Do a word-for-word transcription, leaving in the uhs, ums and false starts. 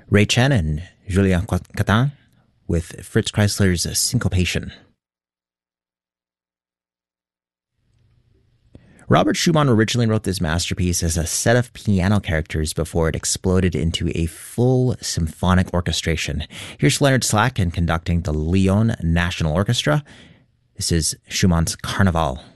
Ray Chen and Julien Catin with Fritz Kreisler's Syncopation. Robert Schumann originally wrote this masterpiece as a set of piano characters before it exploded into a full symphonic orchestration. Here's Leonard Slack in conducting the Lyon National Orchestra. This is Schumann's Carnival.